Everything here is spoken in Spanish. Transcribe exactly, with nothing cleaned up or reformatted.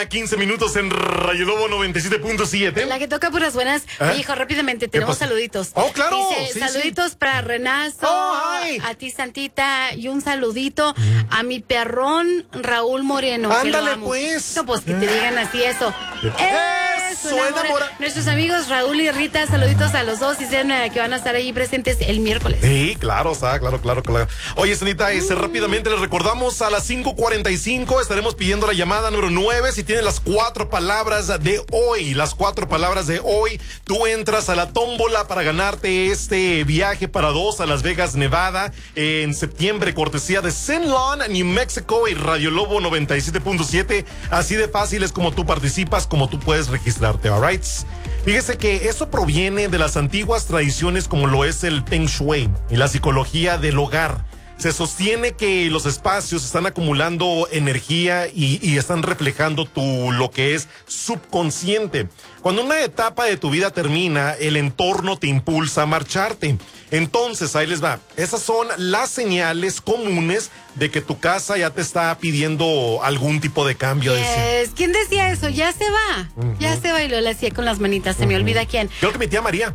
quince minutos en Rayo Lobo noventa y siete punto siete. La que toca puras buenas. ¿Eh? Oye, hijo, rápidamente, tenemos saluditos. Oh, claro. Dice, sí, saluditos sí. para Renazo, Oh, ay. a ti, Santita, y un saludito mm. a mi perrón Raúl Moreno. Ándale, pues. No, pues que te digan así eso. Eso, enamora. Nuestros amigos Raúl y Rita, saluditos a los dos y sean que van a estar ahí presentes el miércoles. Sí, claro, está, claro, claro, claro. Oye, Sanita, ese, mm. rápidamente les recordamos a las cinco cuarenta y cinco estaremos pidiendo la llamada número nueve. Si tienen las cuatro palabras de hoy, las cuatro palabras de hoy, tú entras a la tómbola para ganarte este viaje para dos a Las Vegas, Nevada, en septiembre, cortesía de Zenlon, New Mexico y Radio Lobo noventa y siete punto siete. Así de fácil es como tú participas, como tú puedes registrarte, alright. Fíjese que eso proviene de las antiguas tradiciones como lo es el Feng Shui y la psicología del hogar. Se sostiene que los espacios están acumulando energía y, y están reflejando tu lo que es subconsciente. Cuando una etapa de tu vida termina, el entorno te impulsa a marcharte. Entonces, ahí les va. Esas son las señales comunes de que tu casa ya te está pidiendo algún tipo de cambio. Yes. ¿Quién decía eso? Ya se va. Uh-huh. Ya se va y lo le hacía con las manitas. Se uh-huh. me olvida quién. Creo que mi tía María.